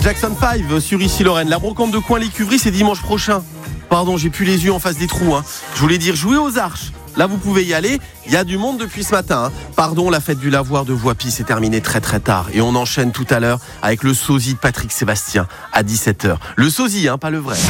Jackson 5 sur Issy-Lorraine. La brocante de Coin-les-Cuveries, c'est dimanche prochain. Pardon, j'ai plus les yeux en face des trous. Je voulais dire jouer aux Arches. Là, vous pouvez y aller. Il y a du monde depuis ce matin. Pardon, la fête du lavoir de Voipy s'est terminée très très tard. Et on enchaîne tout à l'heure avec le sosie de Patrick Sébastien à 17h. Le sosie, pas le vrai.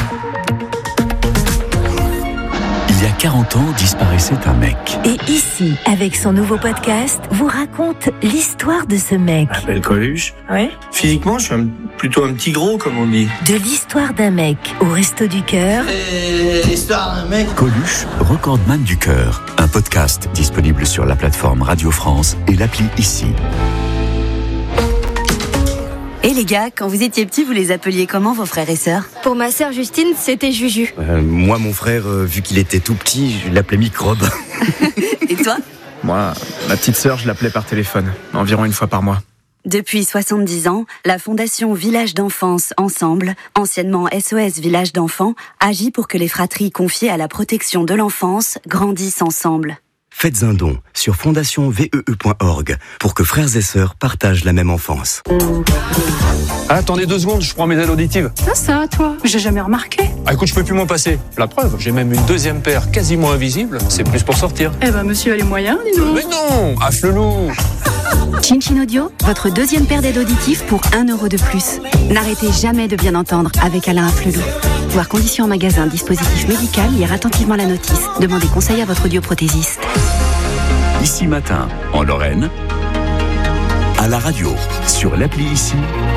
Il y a 40 ans, disparaissait un mec. Et ici, avec son nouveau podcast, vous raconte l'histoire de ce mec. Je m'appelle Coluche. Ouais. Physiquement, je suis plutôt un petit gros, comme on dit. De l'histoire d'un mec au Resto du Cœur. L'histoire d'un mec. Coluche, recordman du cœur. Un podcast disponible sur la plateforme Radio France et l'appli Ici. Et les gars, quand vous étiez petits, vous les appeliez comment vos frères et sœurs ? Pour ma sœur Justine, c'était Juju. Moi, mon frère, vu qu'il était tout petit, je l'appelais Microbe. Et toi ? Moi, ma petite sœur, je l'appelais par téléphone, environ une fois par mois. Depuis 70 ans, la Fondation Village d'Enfance Ensemble, anciennement SOS Village d'Enfants, agit pour que les fratries confiées à la protection de l'enfance grandissent ensemble. Faites un don sur fondationvee.org pour que frères et sœurs partagent la même enfance. Attendez 2 secondes, je prends mes aides auditives. Ça, toi, j'ai jamais remarqué. Écoute, je peux plus m'en passer. La preuve, j'ai même une 2e paire quasiment invisible. C'est plus pour sortir. Monsieur a les moyens, dis donc. Mais non, affle-loup. Chin Chin Audio, votre 2e paire d'aides auditives pour 1 € de plus. N'arrêtez jamais de bien entendre avec Alain Afflelou. Voir conditions en magasin, dispositif médical, lire attentivement la notice. Demandez conseil à votre audioprothésiste. Ici matin, en Lorraine, à la radio, sur l'appli Ici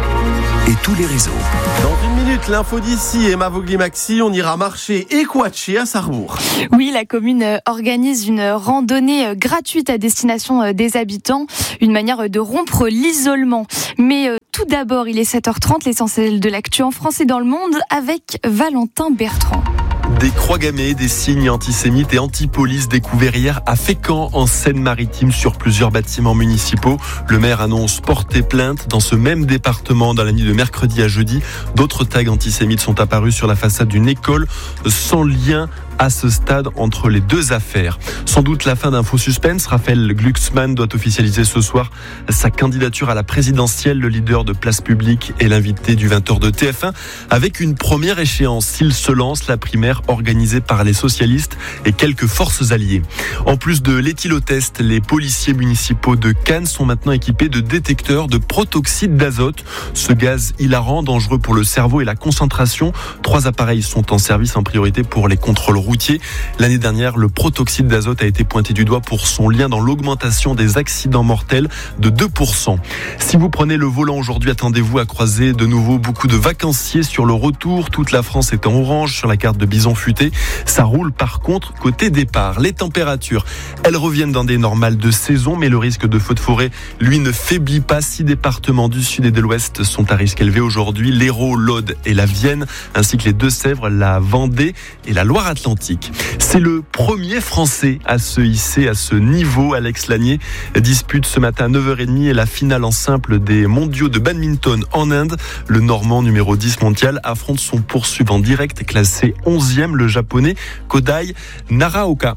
et tous les réseaux. Dans 1 minute, l'info d'ici et Mavogli-Maxi, on ira marcher et quatcher à Sarrebourg. Oui, la commune organise une randonnée gratuite à destination des habitants, une manière de rompre l'isolement. Mais tout d'abord, il est 7h30, l'essentiel de l'actu en France et dans le monde avec Valentin Bertrand. Des croix gammées, des signes antisémites et anti-police découverts hier à Fécamp, en Seine-Maritime, sur plusieurs bâtiments municipaux. Le maire annonce porter plainte. Dans ce même département, dans la nuit de mercredi à jeudi, d'autres tags antisémites sont apparus sur la façade d'une école, sans lien à ce stade entre les deux affaires. Sans doute la fin d'un faux suspense. Raphaël Glucksmann doit officialiser ce soir sa candidature à la présidentielle. Le leader de Place Publique est l'invité du 20h de TF1 avec une première échéance. S'il se lance, la primaire organisée par les socialistes et quelques forces alliées. En plus de l'éthylotest, les policiers municipaux de Cannes sont maintenant équipés de détecteurs de protoxyde d'azote. Ce gaz hilarant, dangereux pour le cerveau et la concentration. 3 appareils sont en service en priorité pour les contrôles routiers. L'année dernière, le protoxyde d'azote a été pointé du doigt pour son lien dans l'augmentation des accidents mortels de 2%. Si vous prenez le volant aujourd'hui, attendez-vous à croiser de nouveau beaucoup de vacanciers sur le retour. Toute la France est en orange sur la carte de Bison Futé. Ça roule par contre côté départ. Les températures, elles reviennent dans des normales de saison, mais le risque de feux de forêt, lui, ne faiblit pas. 6 départements du sud et de l'ouest sont à risque élevé aujourd'hui. L'Hérault, l'Aude et la Vienne, ainsi que les Deux-Sèvres, la Vendée et la Loire-Atlantique. C'est le premier Français à se hisser à ce niveau. Alex Lanier dispute ce matin à 9h30 la finale en simple des mondiaux de badminton en Inde. Le Normand numéro 10 mondial affronte son poursuivant direct classé 11e, le Japonais Kodai Naraoka.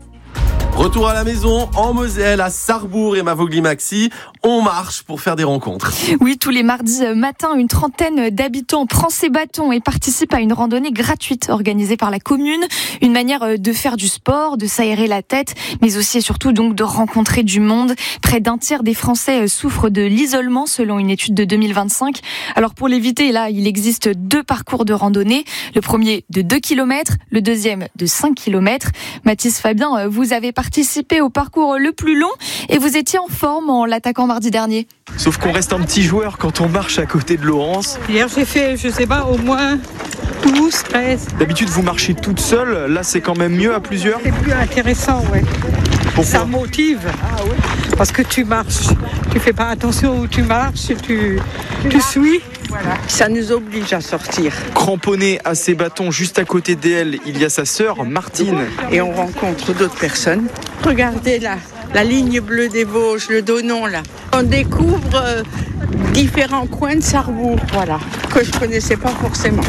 Retour à la maison, en Moselle, à Sarrebourg et Mavogli-Maxi. On marche pour faire des rencontres. Oui, tous les mardis matins, une trentaine d'habitants prend ses bâtons et participe à une randonnée gratuite organisée par la commune. Une manière de faire du sport, de s'aérer la tête, mais aussi et surtout donc de rencontrer du monde. Près d'un tiers des Français souffrent de l'isolement selon une étude de 2025. Alors pour l'éviter, là, il existe 2 parcours de randonnée. Le premier de 2 km, le deuxième de 5 km. Mathis Fabien, vous avez participé au parcours le plus long et vous étiez en forme en l'attaquant mardi dernier. Sauf qu'on reste un petit joueur quand on marche à côté de Laurence. Hier, j'ai fait, au moins 12, 13. D'habitude, vous marchez toute seule. Là, c'est quand même mieux à plusieurs. C'est plus intéressant, ouais. Pourquoi ? Ça motive. Ah oui. Parce que tu marches. Tu fais pas attention où tu marches, tu suis. Voilà. Ça nous oblige à sortir. Cramponné à ses bâtons juste à côté d'elle, il y a sa sœur Martine. Et on rencontre d'autres personnes. Regardez là, la ligne bleue des Vosges, le Donon là. On découvre différents coins de Sarrebourg, voilà, que je connaissais pas forcément.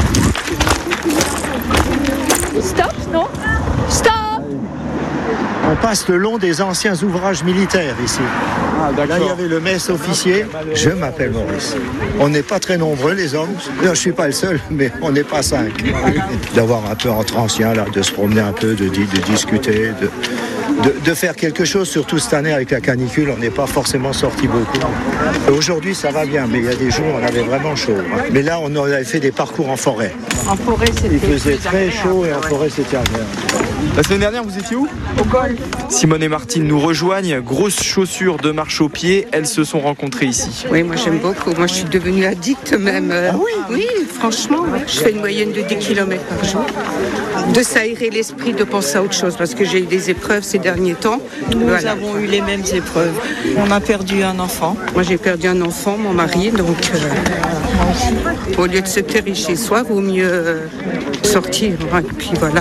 Stop, non ? Stop ! On passe le long des anciens ouvrages militaires ici. Là, il y avait le mess officier. Je m'appelle Maurice. On n'est pas très nombreux, les hommes. Je ne suis pas le seul, mais on n'est pas 5. D'avoir un peu entre anciens, là, de se promener un peu, de discuter, de faire quelque chose, surtout cette année avec la canicule, on n'est pas forcément sorti beaucoup. Aujourd'hui, ça va bien, mais il y a des jours où on avait vraiment chaud. Mais là, on avait fait des parcours en forêt. En forêt, c'était... Il faisait très chaud et en forêt, c'était agréable. La semaine dernière, vous étiez où? Au col. Simone et Martine nous rejoignent. Grosses chaussures de marche au pied. Elles se sont rencontrées ici. Oui, moi j'aime beaucoup. Moi je suis devenue addict même. Ah oui? Oui, franchement. Je fais une moyenne de 10 km par jour. De s'aérer l'esprit, de penser à autre chose. Parce que j'ai eu des épreuves ces derniers temps. Nous avons eu les mêmes épreuves. On a perdu un enfant. Moi j'ai perdu un enfant, mon mari. Donc au lieu de se terrer chez soi, vaut mieux sortir. Et puis voilà.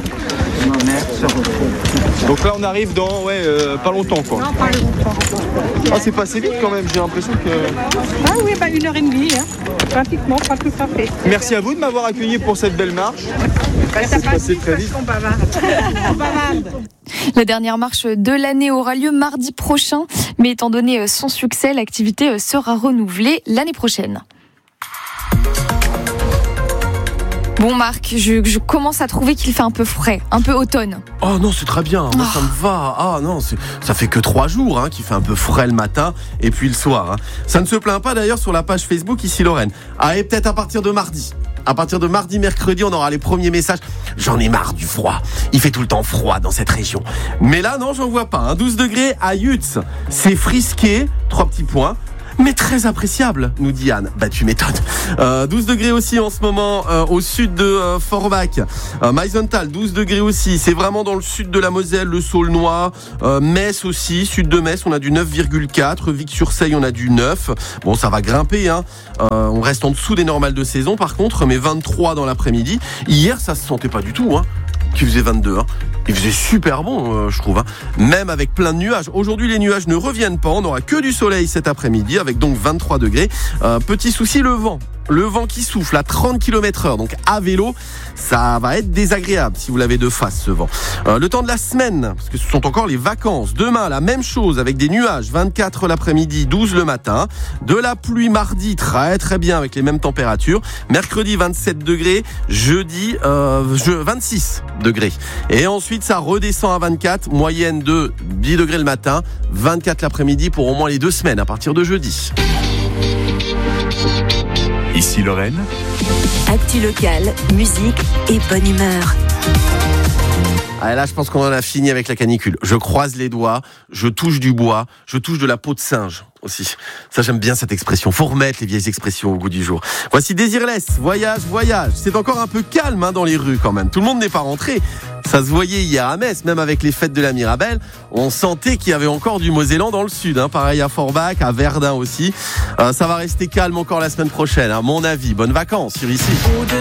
Donc là on arrive dans pas longtemps quoi. Non, pas longtemps. Ah c'est passé vite quand même, j'ai l'impression que... Ah oui, 1h30, hein. Pratiquement, pas tout à fait. Merci à vous de m'avoir accueilli pour cette belle marche. Ça passe passé très vite. On bavarde. La dernière marche de l'année aura lieu mardi prochain, mais étant donné son succès, l'activité sera renouvelée l'année prochaine. Bon Marc, je commence à trouver qu'il fait un peu frais, un peu automne. Oh non, c'est très bien, moi ça me va. Ah non, ça fait que 3 jours qu'il fait un peu frais le matin et puis le soir. Ça ne se plaint pas d'ailleurs sur la page Facebook Ici Lorraine. Ah, et peut-être à partir de mardi. À partir de mardi, mercredi, on aura les premiers messages. J'en ai marre du froid. Il fait tout le temps froid dans cette région. Mais là, non, j'en vois pas. 12 degrés à Yutz. C'est frisqué, 3 petits points. Mais très appréciable, nous dit Anne. Bah tu m'étonnes. 12 degrés aussi en ce moment au sud de Forbach. Meisenthal, 12 degrés aussi. C'est vraiment dans le sud de la Moselle, le Saulnois. Metz aussi, sud de Metz, on a du 9,4. Vic-sur-Seille, on a du 9. Bon, ça va grimper. On reste en dessous des normales de saison par contre, mais 23 dans l'après-midi. Hier, ça se sentait pas du tout. Qui faisait 22. Il faisait super bon, je trouve. Même avec plein de nuages. Aujourd'hui, les nuages ne reviennent pas. On n'aura que du soleil cet après-midi avec donc 23 degrés. Petit souci, le vent. Le vent qui souffle à 30 km/h. Donc à vélo, ça va être désagréable si vous l'avez de face, ce vent. Le temps de la semaine, parce que ce sont encore les vacances. Demain, la même chose avec des nuages. 24 l'après-midi, 12 le matin. De la pluie mardi, très très bien avec les mêmes températures. Mercredi, 27 degrés. Jeudi, 26 degrés. Et ensuite, ça redescend à 24. Moyenne de 10 degrés le matin. 24 l'après-midi pour au moins les 2 semaines à partir de jeudi. Ici Lorraine. Actu locale, musique et bonne humeur. Ah, là, je pense qu'on en a fini avec la canicule. Je croise les doigts, je touche du bois, je touche de la peau de singe aussi. Ça, j'aime bien cette expression. Faut remettre les vieilles expressions au goût du jour. Voici Désirless, voyage. C'est encore un peu calme dans les rues quand même. Tout le monde n'est pas rentré. Ça se voyait hier à Metz, même avec les fêtes de la Mirabelle. On sentait qu'il y avait encore du Mosellan dans le sud. Pareil à Forbach, à Verdun aussi. Ça va rester calme encore la semaine prochaine, à mon avis. Bonnes vacances sur Ici.